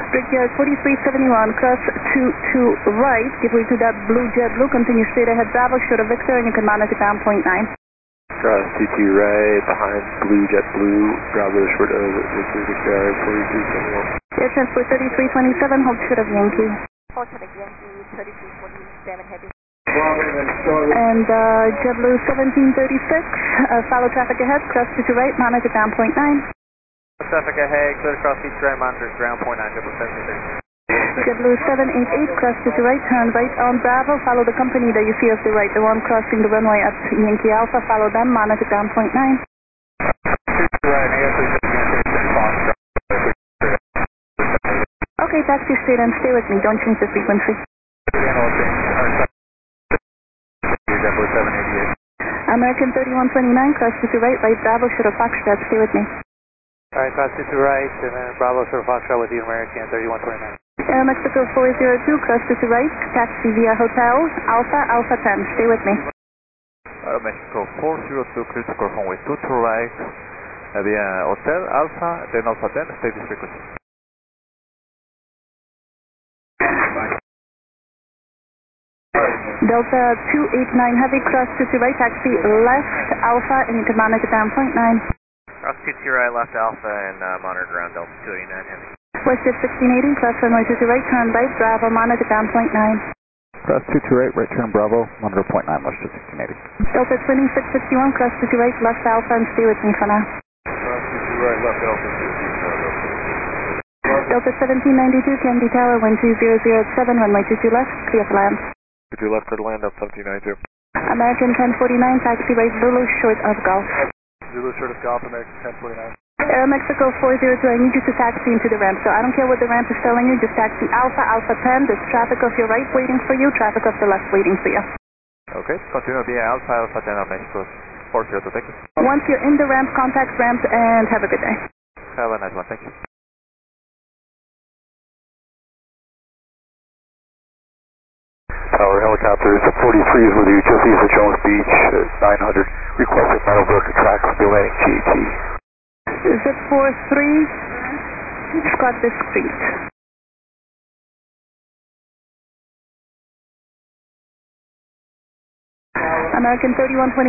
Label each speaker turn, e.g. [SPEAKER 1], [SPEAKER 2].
[SPEAKER 1] Brickyard 4371, cross to right, give way to that blue JetBlue, continue straight ahead, Bravo, short of Victor, and you can monitor down .9.
[SPEAKER 2] Cross 22 right, behind blue JetBlue, Bravo, short of Victor, Brickyard 4371.
[SPEAKER 1] Air Transport 3327, hold short of Yankee.
[SPEAKER 3] Hold short of Yankee, 3347 heavy.
[SPEAKER 1] And JetBlue 1736, follow traffic ahead, cross to right, monitor down .9.
[SPEAKER 4] Traffic ahead, clear across each right, monitor ground .9, JetBlue 736.
[SPEAKER 1] JetBlue 788, cross to right, turn right on Bravo, follow the company that you see off the right, the one crossing the runway at Yankee Alpha, follow them, monitor down .9. Okay, taxi straight and stay with me, don't change the frequency. American 3129, cross to right, Bravo, short of Foxtrot, stay with me.
[SPEAKER 4] Alright, cross to right, and then Bravo, short of Foxtrot with you, American 3129.
[SPEAKER 1] Air Mexico 402, cross to right, taxi via Hotel, Alpha 10, stay with me.
[SPEAKER 4] Mexico 402, clear to runway 2 to right, via Hotel, Alpha, then Alpha 10, stay this frequency.
[SPEAKER 1] Delta 289 Heavy, cross to right, taxi left, Alpha, and you can monitor down .9.
[SPEAKER 4] Cross 22 right, left Alpha, and monitor ground Delta 289 Heavy.
[SPEAKER 1] Westjet 1680, cross runway 22 right, turn right, Bravo, monitor down .9.
[SPEAKER 5] Cross 22 right, turn Bravo, monitor .9, Westjet 1680.
[SPEAKER 1] Delta 2661, cross 22 right, left Alpha, and stay with me for now.
[SPEAKER 2] Cross 22 right, left Alpha,
[SPEAKER 1] Delta 1792, Kennedy Tower, wind 2007, runway 22 left, clear for land.
[SPEAKER 2] 22 left for the land up 1792.
[SPEAKER 1] American 1049, taxi right, Zulu, short of Golf.
[SPEAKER 2] Zulu short of Golf, American 1049.
[SPEAKER 1] Air Mexico 402, I need you to taxi into the ramp, so I don't care what the ramp is telling you, just taxi Alpha 10, there's traffic off your right waiting for you, traffic off the left waiting for you.
[SPEAKER 4] Okay, continue via Alpha 10 on Mexico 402, thank you.
[SPEAKER 1] Once you're in the ramp, contact ramp and have a good day.
[SPEAKER 4] Have a nice one, thank you.
[SPEAKER 2] Tower helicopters 43 is with you, just east of Jones Beach, 900. Requested Meadowbrook tracks, be landing GT.
[SPEAKER 1] Zip 43, Scott Discreet. American 3120.